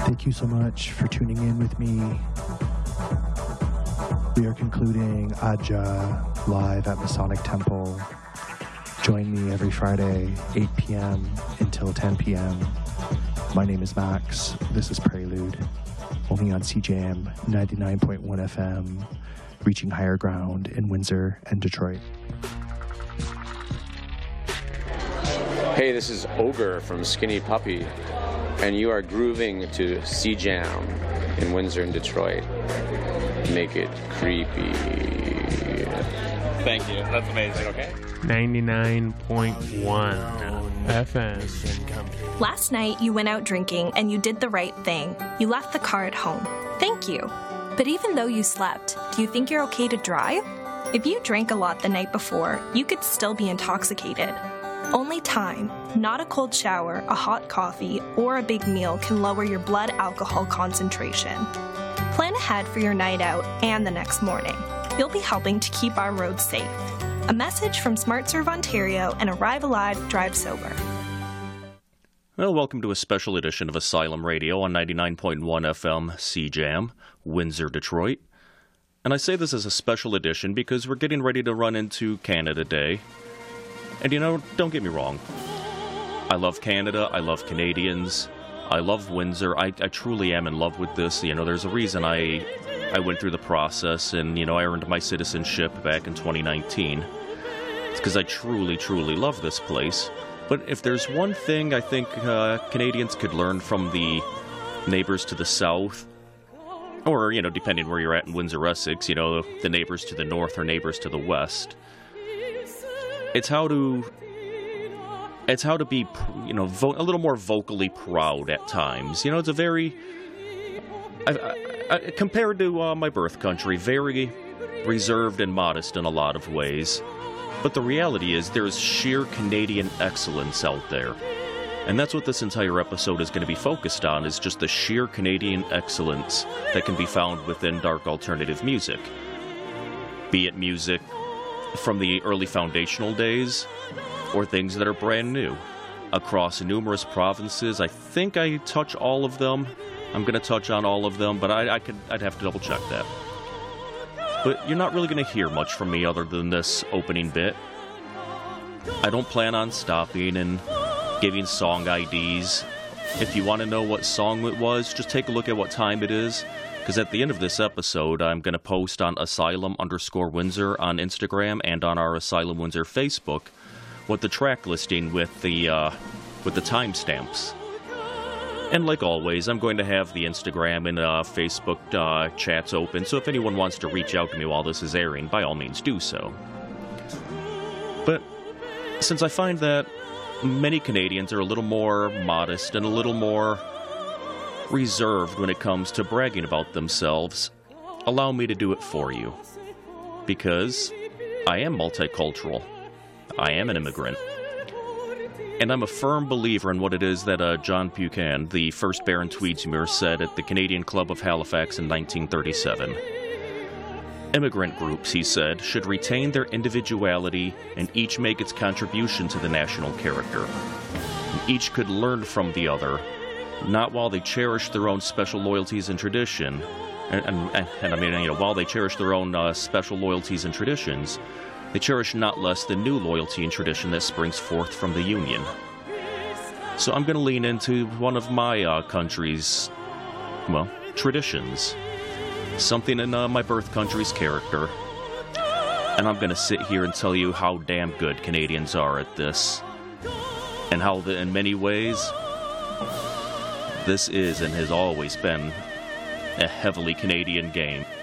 Thank you so much for tuning in with me. We are concluding Aja live at Masonic Temple. Join me every Friday, 8 p.m. until 10 p.m. My name is Max. This is Prelude, only on CJM 99.1 FM, reaching higher ground in Windsor and Detroit. Hey, this is Ogre from Skinny Puppy, and you are grooving to CJam in Windsor and Detroit. Make it creepy. Thank you. That's amazing. Okay. 99.1 FM. Last night, you went out drinking and you did the right thing. You left the car at home. Thank you. But even though you slept, do you think you're okay to drive? If you drank a lot the night before, you could still be intoxicated. Only time, not a cold shower, a hot coffee, or a big meal can lower your blood alcohol concentration. Plan ahead for your night out and the next morning. You'll be helping to keep our roads safe. A message from SmartServe Ontario and Arrive Alive, Drive Sober. Well, welcome to a special edition of Asylum Radio on 99.1 FM CJAM, Windsor, Detroit. And I say this as a special edition because we're getting ready to run into Canada Day. And you know, don't get me wrong. I love Canada, I love Canadians, I love Windsor. I truly am in love with this. You know, there's a reason I went through the process and, you know, I earned my citizenship back in 2019. It's because I truly, truly love this place. But if there's one thing I think Canadians could learn from the neighbors to the south, or, you know, depending where you're at in Windsor, Essex, you know, the neighbors to the north or neighbors to the west, it's how to be, you know, a little more vocally proud at times. You know, it's a very, compared to my birth country, very reserved and modest in a lot of ways. But the reality is there is sheer Canadian excellence out there. And that's what this entire episode is going to be focused on, is just the sheer Canadian excellence that can be found within dark alternative music. Be it music from the early foundational days, or things that are brand new. Across numerous provinces, I think I touch all of them. I'm going to touch on all of them, but I'd have to double check that. But you're not really going to hear much from me other than this opening bit. I don't plan on stopping and giving song IDs. If you want to know what song it was, just take a look at what time it is. Because at the end of this episode, I'm going to post on Asylum_Windsor on Instagram and on our Asylum Windsor Facebook what the track listing with the timestamps. And like always, I'm going to have the Instagram and Facebook chats open, so if anyone wants to reach out to me while this is airing, by all means do so. But since I find that many Canadians are a little more modest and a little more reserved when it comes to bragging about themselves, allow me to do it for you. Because I am multicultural. I am an immigrant. And I'm a firm believer in what it is that John Buchan, the first Baron Tweedsmuir, said at the Canadian Club of Halifax in 1937. Immigrant groups, he said, should retain their individuality and each make its contribution to the national character. And each could learn from the other, not while they cherish their own special loyalties and tradition, and I mean, you know, while they cherish their own special loyalties and traditions, they cherish not less the new loyalty and tradition that springs forth from the Union. So I'm going to lean into one of my country's, well, traditions. Something in my birth country's character. And I'm going to sit here and tell you how damn good Canadians are at this. And how, in many ways, this is and has always been a heavily Canadian game.